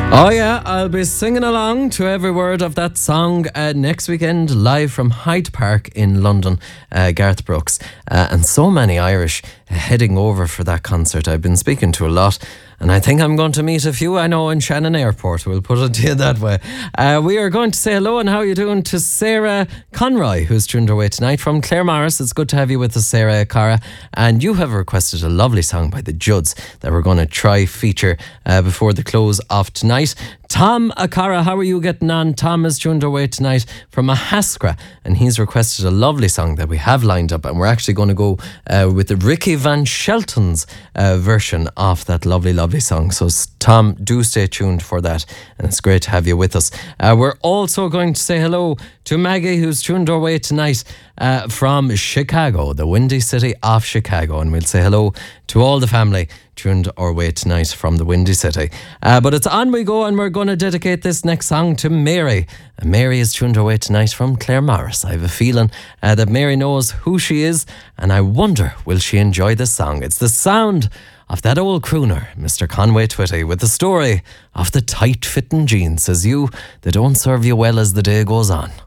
Oh yeah, I'll be singing along to every word of that song next weekend, live from Hyde Park in London, Garth Brooks. And so many Irish heading over for that concert. I've been speaking to a lot, and I think I'm going to meet a few I know in Shannon Airport. We'll put it to you that way. We are going to say hello and how are you doing to Sarah Conroy, who's tuned her way tonight from Clare Morris. It's good to have you with us, Sarah Cara. And you have requested a lovely song by the Judds that we're going to try feature before the close of tonight. Tom Akara, how are you getting on? Tom is tuned our way tonight from Ahaskra, and he's requested a lovely song that we have lined up, and we're actually going to go with the Ricky Van Shelton's version of that lovely song. So Tom, do stay tuned for that, and it's great to have you with us. We're also going to say hello to Maggie, who's tuned our way tonight from Chicago, the Windy City of Chicago, and we'll say hello to all the family tuned our way tonight from the Windy City. But it's on we go, and we're going to dedicate this next song to Mary. And Mary is tuned our way tonight from Clare Morris. I have a feeling that Mary knows who she is, and I wonder, will she enjoy this song? It's the sound of that old crooner, Mr. Conway Twitty, with the story of the tight-fitting jeans, says you, they don't serve you well as the day goes on.